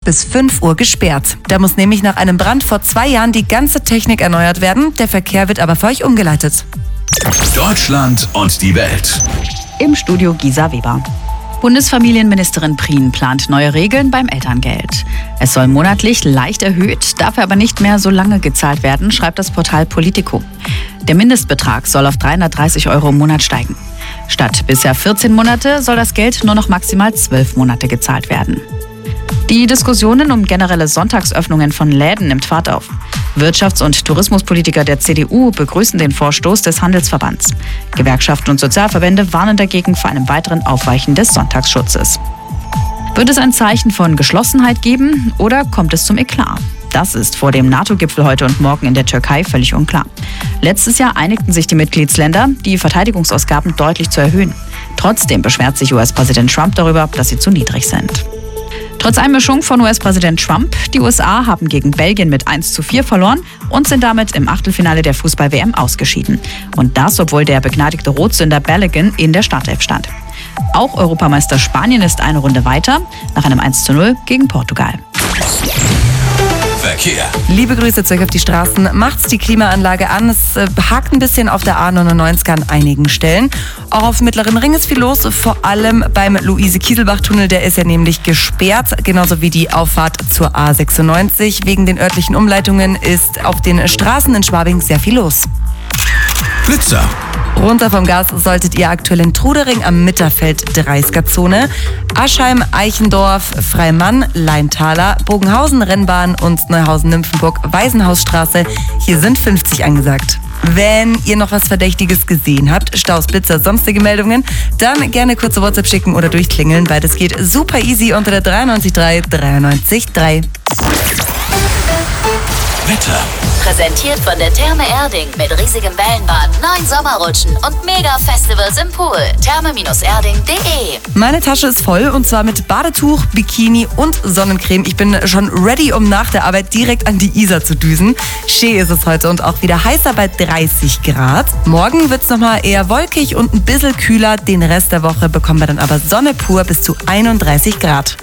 bis 5 Uhr gesperrt. Da muss nämlich nach einem Brand vor 2 Jahren die ganze Technik erneuert werden. Der Verkehr wird aber für euch umgeleitet. Deutschland und die Welt. Im Studio Gisa Weber. Bundesfamilienministerin Prien plant neue Regeln beim Elterngeld. Es soll monatlich leicht erhöht, dafür aber nicht mehr so lange gezahlt werden, schreibt das Portal Politico. Der Mindestbetrag soll auf 330 € im Monat steigen. Statt bisher 14 Monate soll das Geld nur noch maximal 12 Monate gezahlt werden. Die Diskussionen um generelle Sonntagsöffnungen von Läden nimmt Fahrt auf. Wirtschafts- und Tourismuspolitiker der CDU begrüßen den Vorstoß des Handelsverbands. Gewerkschaften und Sozialverbände warnen dagegen vor einem weiteren Aufweichen des Sonntagsschutzes. Wird es ein Zeichen von Geschlossenheit geben oder kommt es zum Eklat? Das ist vor dem NATO-Gipfel heute und morgen in der Türkei völlig unklar. Letztes Jahr einigten sich die Mitgliedsländer, die Verteidigungsausgaben deutlich zu erhöhen. Trotzdem beschwert sich US-Präsident Trump darüber, dass sie zu niedrig sind. Trotz Einmischung von US-Präsident Trump, die USA haben gegen Belgien mit 1:4 verloren und sind damit im Achtelfinale der Fußball-WM ausgeschieden. Und das, obwohl der begnadigte Rotsünder Balogun in der Startelf stand. Auch Europameister Spanien ist eine Runde weiter, nach einem 1:0 gegen Portugal. Verkehr. Liebe Grüße zu euch auf die Straßen. Macht's die Klimaanlage an. Es hakt ein bisschen auf der A99 an einigen Stellen. Auch auf dem Mittleren Ring ist viel los, vor allem beim Luise-Kieselbach-Tunnel. Der ist ja nämlich gesperrt, genauso wie die Auffahrt zur A96. Wegen den örtlichen Umleitungen ist auf den Straßen in Schwabing sehr viel los. Blitzer. Runter vom Gas solltet ihr aktuell in Trudering am Mitterfeld 30er-Zone, Aschheim, Eichendorf, Freimann, Leintaler, Bogenhausen, Rennbahn und Neuhausen-Nymphenburg, Waisenhausstraße. Hier sind 50 angesagt. Wenn ihr noch was Verdächtiges gesehen habt, Staus, Blitzer, sonstige Meldungen, dann gerne kurze WhatsApp schicken oder durchklingeln, weil das geht super easy unter der 93 93 3. Wetter. Präsentiert von der Therme Erding mit riesigem Wellenbad, 9 Sommerrutschen und Mega-Festivals im Pool. Therme-erding.de. Meine Tasche ist voll und zwar mit Badetuch, Bikini und Sonnencreme. Ich bin schon ready, um nach der Arbeit direkt an die Isar zu düsen. Schön ist es heute und auch wieder heißer bei 30 Grad. Morgen wird es nochmal eher wolkig und ein bisschen kühler. Den Rest der Woche bekommen wir dann aber Sonne pur bis zu 31 Grad.